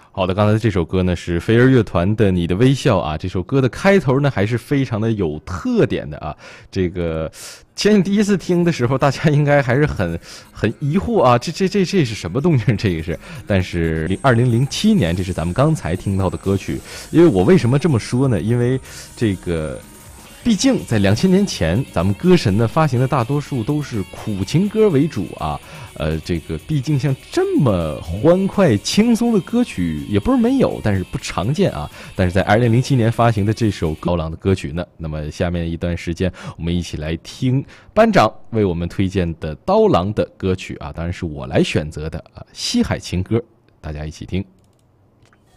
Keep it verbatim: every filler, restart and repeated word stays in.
好的，刚才这首歌呢是飞儿乐团的《你的微笑》啊，这首歌的开头呢还是非常的有特点的啊。这个前第一次听的时候，大家应该还是很很疑惑啊，这这这这是什么动静？这个是，但是二零零七年，这是咱们刚才听到的歌曲。因为我为什么这么说呢？因为这个。毕竟在两千年前，咱们歌神呢发行的大多数都是苦情歌为主啊，呃，这个毕竟像这么欢快轻松的歌曲也不是没有，但是不常见啊。但是在二零零七年发行的这首刀郎的歌曲呢，那么下面一段时间我们一起来听班长为我们推荐的刀郎的歌曲啊，当然是我来选择的啊，西海情歌，大家一起听。